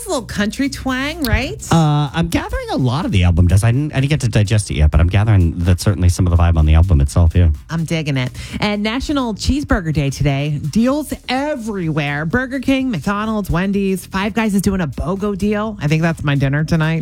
a little country twang, right? I'm gathering a lot of the album does. I didn't get to digest it yet, but I'm gathering that's certainly some of the vibe on the album itself, yeah. I'm digging it. And National Cheeseburger Day today. Deals everywhere. Burger King, McDonald's, Wendy's. Five Guys is doing a BOGO deal. I think that's my dinner tonight.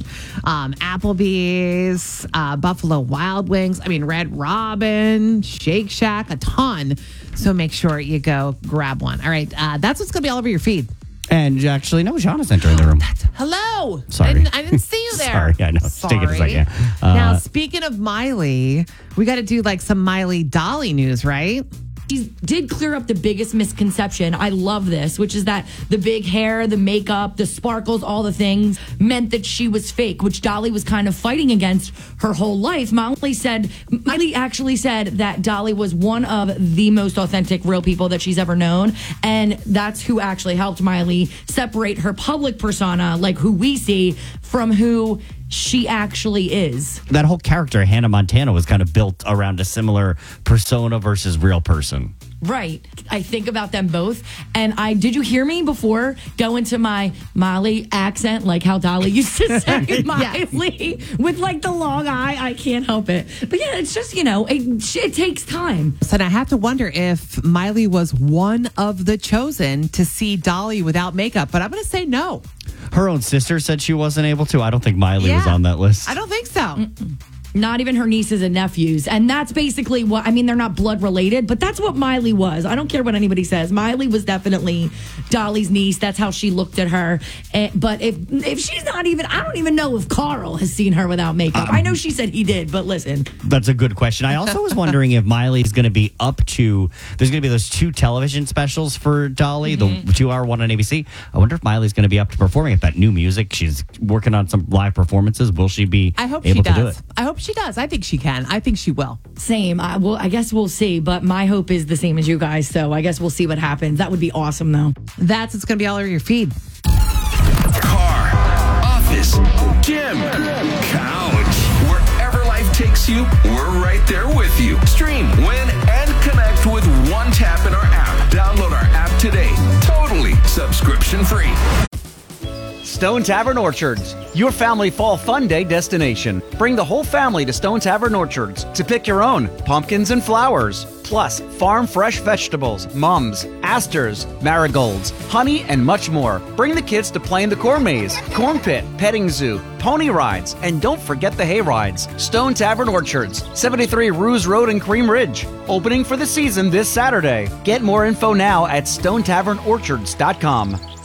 Applebee's, Buffalo Wild Wings. Red Robin, Shake Shack, a ton. So make sure you go grab one. All right. That's what's going to be all over your feed. And actually, no, Sean is entering the room. Hello. Sorry. I didn't see you there. Sorry, I know. It's taking a second. Now, speaking of Miley, we got to do some Miley Dolly news, right? She did clear up the biggest misconception. I love this, which is that the big hair, the makeup, the sparkles, all the things meant that she was fake, which Dolly was kind of fighting against her whole life. Miley actually said that Dolly was one of the most authentic, real people that she's ever known. And that's who actually helped Miley separate her public persona, like who we see, from who she actually is. That whole character, Hannah Montana, was kind of built around a similar persona versus real person. Right. I think about them both. And did you hear me before go into my Miley accent, like how Dolly used to say Miley with the long eye? I can't help it. But yeah, it's just, it takes time. So I have to wonder if Miley was one of the chosen to see Dolly without makeup, but I'm going to say no. Her own sister said she wasn't able to. I don't think Miley was on that list. I don't think so. Mm-mm. Not even her nieces and nephews. And that's basically what, they're not blood related, but that's what Miley was. I don't care what anybody says. Miley was definitely Dolly's niece. That's how she looked at her. But if she's not even, I don't even know if Carl has seen her without makeup. I know she said he did, but listen. That's a good question. I also was wondering if Miley's going to be up to, there's going to be those 2 television specials for Dolly, the 2-hour one on ABC. I wonder if Miley's going to be up to performing at that new music. She's working on some live performances. Will she be able to do it? I hope she does. I think she can. I think she will. Same. I guess we'll see. But my hope is the same as you guys. So I guess we'll see what happens. That would be awesome, though. That's what's going to be all over your feed. Car, office, gym, couch. Wherever life takes you, we're right there with you. Stream, win, and connect with one tap in our app. Download our app today. Totally subscription free. Stone Tavern Orchards, your family fall fun day destination. Bring the whole family to Stone Tavern Orchards to pick your own pumpkins and flowers. Plus, farm fresh vegetables, mums, asters, marigolds, honey, and much more. Bring the kids to play in the corn maze, corn pit, petting zoo, pony rides, and don't forget the hay rides. Stone Tavern Orchards, 73 Ruse Road in Cream Ridge. Opening for the season this Saturday. Get more info now at stonetavernorchards.com.